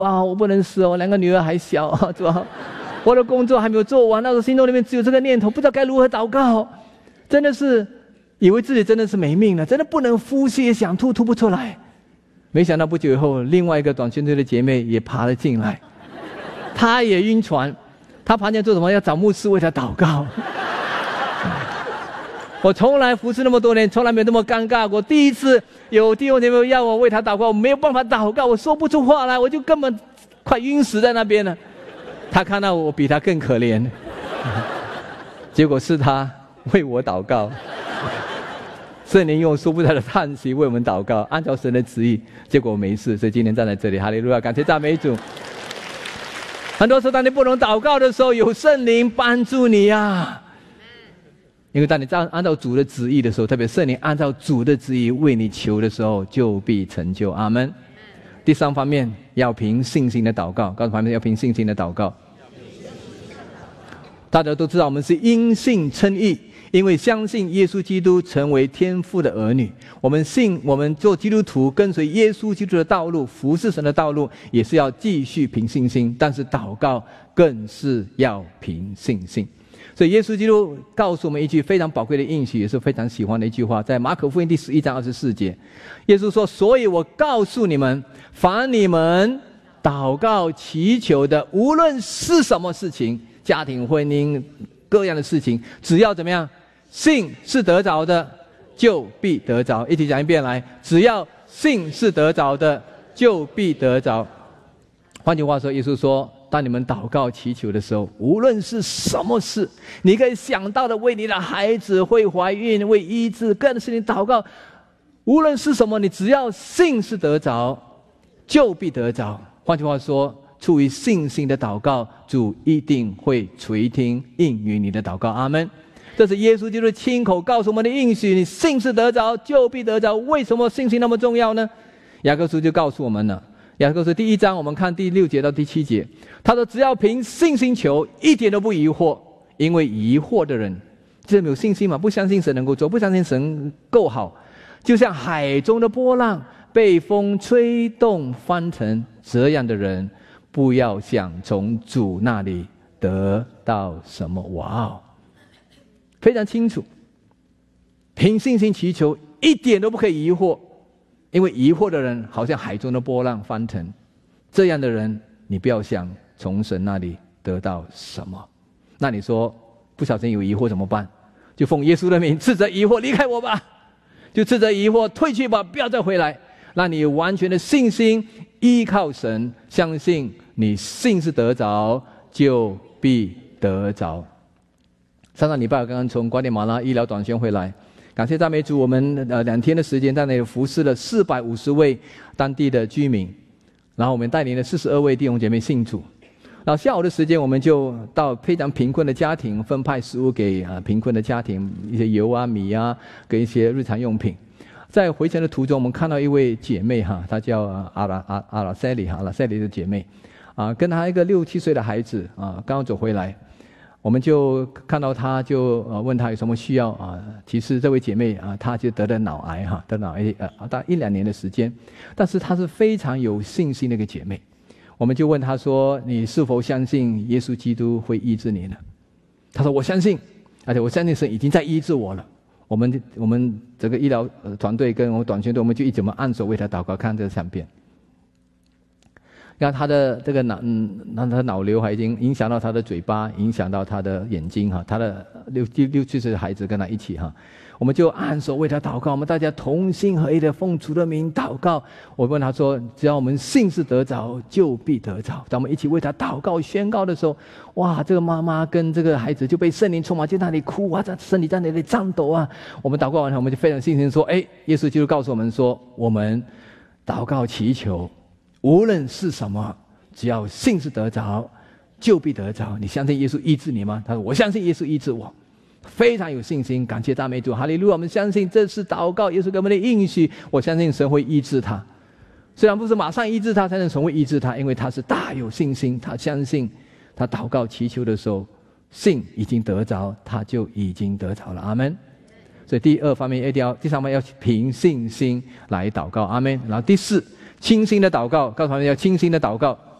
哇，我不能死哦，我2个女儿还小，主啊，我的工作还没有做完，那时候心中里面只有这个念头，不知道该如何祷告，真的是以为自己真的是没命了，真的不能呼吸，也想吐，吐不出来。没想到不久以后，另外一个短宣队的姐妹也爬了进来，她也晕船，她爬进来做什么？要找牧师为她祷告。我从来服侍那么多年，从来没有那么尴尬过。第一次有弟兄姐妹要我为他祷告，我没有办法祷告，我说不出话来，我就根本快晕死在那边了。他看到我比他更可怜，结果是他为我祷告。圣灵用说不出来的叹息为我们祷告，按照神的旨意，结果没事。所以今天站在这里，哈利路亚，感谢赞美主。很多时候当你不能祷告的时候，有圣灵帮助你啊。因为当你按照主的旨意的时候，特别圣灵按照主的旨意为你求的时候，就必成就。阿们。第3方面，要凭信心的祷告。告诉旁边，要凭信心的祷告。大家都知道，我们是因信称义，因为相信耶稣基督成为天父的儿女。我们信，我们做基督徒，跟随耶稣基督的道路，服侍神的道路，也是要继续凭信心。但是祷告更是要凭信心。所以耶稣基督告诉我们一句非常宝贵的应许，也是非常喜欢的一句话，在马可福音第11章24节，耶稣说：所以我告诉你们，凡你们祷告祈求的，无论是什么事情，家庭婚姻各样的事情，只要怎么样，信是得着的，就必得着。一起讲一遍来，只要信是得着的，就必得着。换句话说，耶稣说，当你们祷告祈求的时候，无论是什么事，你可以想到的，为你的孩子会怀孕，为医治各样的事情祷告，无论是什么，你只要信是得着，就必得着。换句话说，出于信心的祷告，主一定会垂听应允你的祷告。阿们。这是耶稣基督亲口告诉我们的应许，你信是得着，就必得着。为什么信心那么重要呢？雅各书就告诉我们了。雅各书第1章，我们看第6节到第7节，他说：只要凭信心求，一点都不疑惑，因为疑惑的人，这没有信心嘛，不相信神能够做，不相信神够好，就像海中的波浪，被风吹动翻腾，这样的人，不要想从主那里得到什么。哇哦，非常清楚，凭信心祈求，一点都不可以疑惑。因为疑惑的人好像海中的波浪翻腾，这样的人你不要想从神那里得到什么。那你说不小心有疑惑怎么办？就奉耶稣的名斥责疑惑离开我吧，就斥责疑惑退去吧，不要再回来。让你有完全的信心，依靠神，相信你信是得着，就必得着。上礼拜我刚刚从瓜地马拉医疗短宣回来，感谢赞美主，我们2天的时间在那里服侍了450位当地的居民，然后我们带领了42位弟兄姐妹信主。然后下午的时间，我们就到非常贫困的家庭分派食物给贫困的家庭，一些油啊、米啊，跟一些日常用品。在回程的途中，我们看到一位姐妹哈，她叫阿拉塞里的姐妹，跟她一个6、7岁的孩子刚刚走回来。我们就看到他，就问他有什么需要其实这位姐妹她就得了脑癌得脑癌大概1、2年的时间，但是她是非常有信心的一个姐妹。我们就问她说：你是否相信耶稣基督会医治你呢？她说：我相信，而且我相信神已经在医治我了。我们整个医疗团队跟我们短宣队，我们就一直按手为她祷告，看这个相片。那他的这个他的脑瘤还已经影响到他的嘴巴，影响到他的眼睛他的6、7岁的孩子跟他一起我们就按手为他祷告，我们大家同心合意的奉主的名祷告。我问他说：只要我们信是得着，就必得着。当我们一起为他祷告宣告的时候，哇，这个妈妈跟这个孩子就被圣灵充满，就在那里哭在身体在那里颤抖我们祷告完后，我们就非常信心说：耶稣基督告诉我们说，我们祷告祈求，无论是什么，只要信是得着，就必得着。你相信耶稣医治你吗？他说：我相信耶稣医治我，非常有信心。感谢赞美主，哈利路亚！我们相信这是祷告，耶稣给我们的应许。我相信神会医治他，虽然不是马上医治他，但是神会医治他，因为他是大有信心。他相信他祷告祈求的时候，信已经得着，他就已经得着了。阿们。所以第2方面第3方面要凭信心来祷告。阿们。然后第4， 清心的祷告，告诉他们要清心的祷告。